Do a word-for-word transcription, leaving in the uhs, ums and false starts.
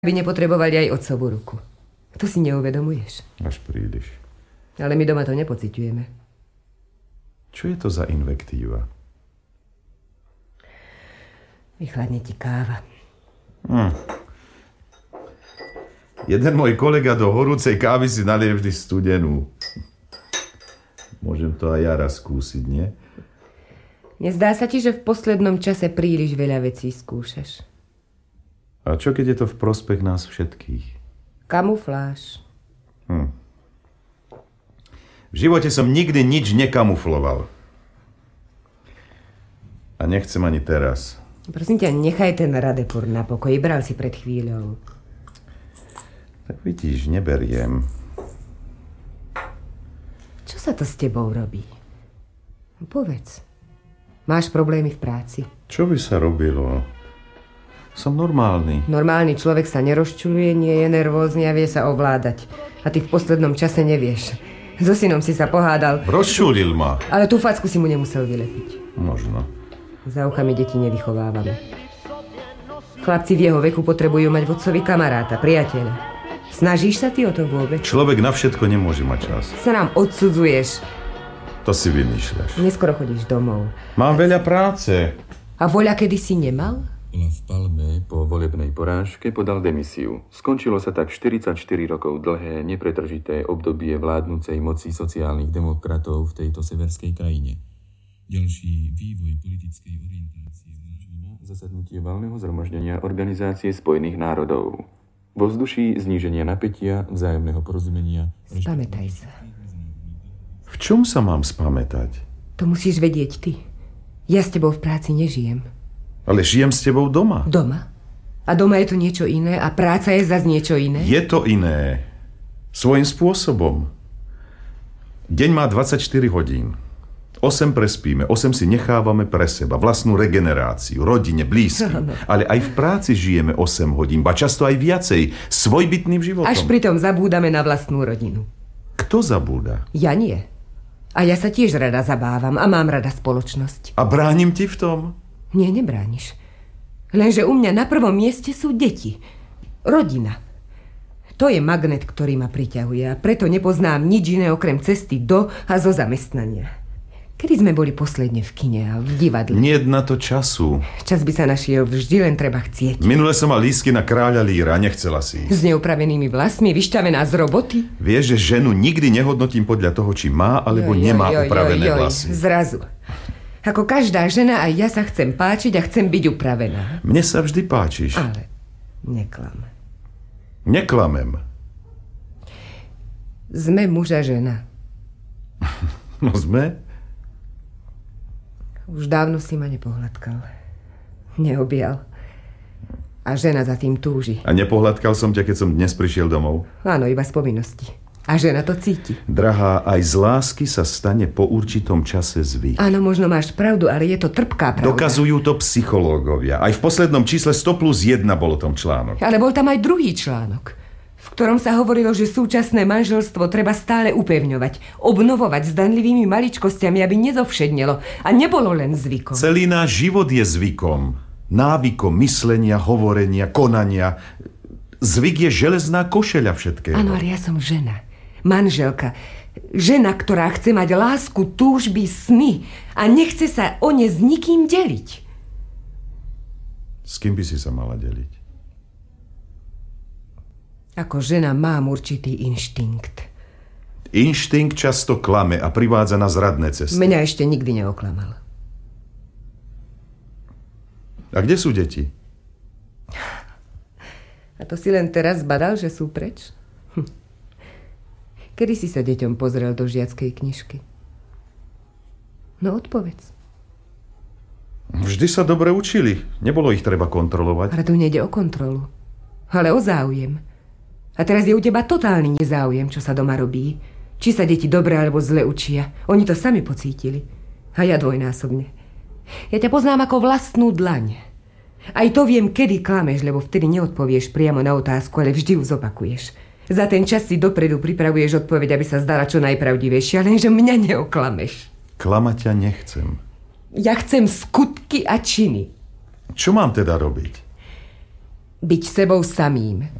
by nepotrebovali aj otcovú ruku. To si neuvedomuješ. Až príliš. Ale my doma to nepociťujeme. Čo je to za invektíva? Vychladne ti káva. Hm. Jeden môj kolega do horúcej kávy si nalie vždy studenú. Môžem to aj ja raz skúsiť, nie? Nezdá sa ti, že v poslednom čase príliš veľa vecí skúšaš? A čo keď je to v prospech nás všetkých? Kamufláž. Hm. V živote som nikdy nič nekamufloval. A nechcem ani teraz. Prosím ťa, nechaj ten Radepur na pokoji. Bral si pred chvíľou. Tak vidíš, neberiem. Čo sa to s tebou robí? Povedz. Máš problémy v práci? Čo by sa robilo? Som normálny. Normálny človek sa nerozčuluje, nie je nervózny a vie sa ovládať. A ty v poslednom čase nevieš. So synom si sa pohádal. Rozčulil ma. Ale tú facku si mu nemusel vylepiť. Možno. Za uchami deti nevychovávame. Chlapci v jeho veku potrebujú mať vodcovi kamaráta, priateľa. Snažíš sa ty o to vôbec? Človek na všetko nemôže mať čas. Sa nám odsudzuješ. To si vymýšľaš. Neskoro chodíš domov. Mám veľa práce. A voľa kedy si nemal? Olaf Palme po volebnej porážke podal demisiu. Skončilo sa tak štyridsaťštyri rokov dlhé, nepretržité obdobie vládnucej moci sociálnych demokratov v tejto severskej krajine. Ďalší vývoj politickej orientácie na zasadnutie valného zhromaždenia Organizácie spojených národov. Vo vzduší zníženia napätia, vzájomného porozumenia. Spamätaj sa. V čom sa mám spamätať? To musíš vedieť ty. Ja s tebou v práci nežijem. Ale žijem s tebou doma. Doma? A doma je to niečo iné a práca je zase niečo iné? Je to iné. Svojím spôsobom. Deň má dvadsaťštyri hodín. osem prespíme, osem si nechávame pre seba, vlastnú regeneráciu, rodine, blízkym. Ale aj v práci žijeme osem hodín, ba často aj viacej, svojbytným životom. Až pritom zabúdame na vlastnú rodinu. Kto zabúda? Ja nie. A ja sa tiež rada zabávam a mám rada spoločnosť. A bránim ti v tom? Nie, nebrániš. Lenže u mňa na prvom mieste sú deti. Rodina. To je magnet, ktorý ma priťahuje a preto nepoznám nič iné okrem cesty do a zo zamestnania. Kedy sme boli posledne v kine a v divadle? Nie na to času. Čas by sa našiel, vždy len treba chcieť. Minule som mal lístky na Kráľa Líra, nechcela si. S neupravenými vlasmi, vyšťavená z roboty? Vieš, že ženu nikdy nehodnotím podľa toho, či má alebo joj, nemá joj, upravené joj, joj, vlasy. Zrazu. Ako každá žena, aj ja sa chcem páčiť a chcem byť upravená. Mne sa vždy páčiš. Ale neklam. Neklamem. Sme muž a žena. No sme. Už dávno si ma nepohľadkal. Neobjal. A žena za tým túži. A nepohľadkal som ťa, keď som dnes prišiel domov? Áno, iba z povinnosti. A žena to cíti. Drahá, aj z lásky sa stane po určitom čase zvyk. Áno, možno máš pravdu, ale je to trpká pravda. Dokazujú to psychológovia. Aj v poslednom čísle sto plus jeden bol o tom článok. Ale bol tam aj druhý článok, v ktorom sa hovorilo, že súčasné manželstvo treba stále upevňovať, obnovovať zdanlivými maličkosťami, aby nezovšednelo a nebolo len zvykom. Celý náš život je zvykom. Návykom myslenia, hovorenia, konania. Zvyk je železná košeľa všetkého. Áno, ale ja som žena. Manželka. Žena, ktorá chce mať lásku, túžby, sny a nechce sa o ne s nikým deliť. S kým by si sa mala deliť? Ako žena mám určitý inštinkt. Inštinkt často klame a privádza na zradné cesty. Mňa ešte nikdy neoklamal. A kde sú deti? A to si len teraz zbadal, že sú preč? Hm. Kedy si sa deťom pozrel do žiackej knižky? No odpovedz. Vždy sa dobre učili. Nebolo ich treba kontrolovať. Ale tu nejde o kontrolu, ale o záujem. A teraz je u teba totálny nezáujem, čo sa doma robí. Či sa deti dobre alebo zle učia. Oni to sami pocítili. A ja dvojnásobne. Ja ťa poznám ako vlastnú dlaň. Aj to viem, kedy klameš, lebo vtedy neodpovieš priamo na otázku, ale vždy ju zopakuješ. Za ten čas si dopredu pripravuješ odpoveď, aby sa zdala čo najpravdivejšia, lenže mňa neoklameš. Klamať ťa nechcem. Ja chcem skutky a činy. Čo mám teda robiť? Byť sebou samým.